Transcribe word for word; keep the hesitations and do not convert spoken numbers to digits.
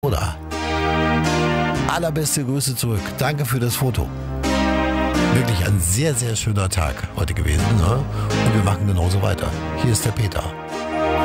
Oder? Allerbeste Grüße zurück. Danke für das Foto. Wirklich ein sehr, sehr schöner Tag heute gewesen. Ne? Und wir machen genauso weiter. Hier ist der Peter.